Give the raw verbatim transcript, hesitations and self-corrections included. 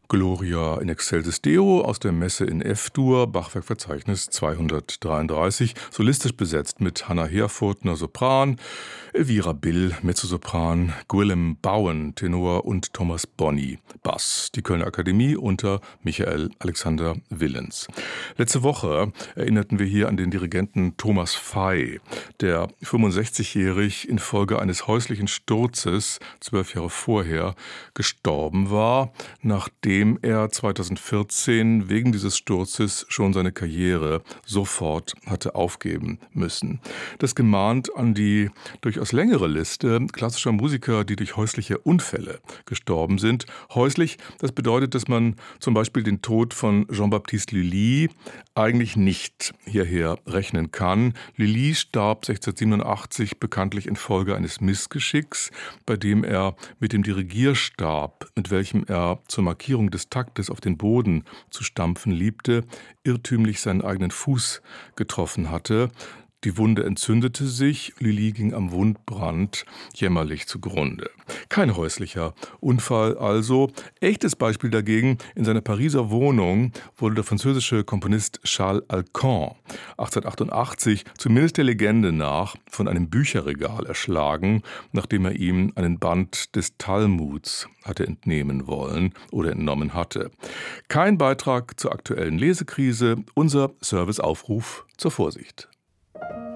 Gloria in excelsis Deo aus der Messe in F-Dur, Bachwerkverzeichnis zweihundertdreiunddreißig, solistisch besetzt mit Hannah Herfurthner Sopran, Elvira Bill Mezzosopran, Gwillem Bowen Tenor und Thomas Bonni Bass. Die Kölner Akademie unter Michael Alexander Willens. Letzte Woche erinnerten wir hier an den Dirigenten Thomas Fey, der fünfundsechzigjährig infolge eines häuslichen Sturzes zwölf Jahre vorher gestorben war, nachdem er zweitausendvierzehn wegen dieses Sturzes schon seine Karriere sofort hatte aufgeben müssen. Das gemahnt an die durchaus längere Liste klassischer Musiker, die durch häusliche Unfälle gestorben sind. Häuslich, das bedeutet, dass man zum Beispiel den Tod von Jean-Baptiste Lully eigentlich nicht hierher rechnen kann. Lully starb sechzehnhundertsiebenundachtzig bekanntlich infolge eines Missgeschicks, bei dem er mit dem Dirigierstab, mit welchem er zur Markierung des Taktes auf den Boden zu stampfen liebte, irrtümlich seinen eigenen Fuß getroffen hatte. Die Wunde entzündete sich, Lully ging am Wundbrand jämmerlich zugrunde. Kein häuslicher Unfall also. Echtes Beispiel dagegen: in seiner Pariser Wohnung wurde der französische Komponist Charles Alcan achtzehnhundertachtundachtzig, zumindest der Legende nach, von einem Bücherregal erschlagen, nachdem er ihm einen Band des Talmuds hatte entnehmen wollen oder entnommen hatte. Kein Beitrag zur aktuellen Lesekrise, unser Serviceaufruf zur Vorsicht.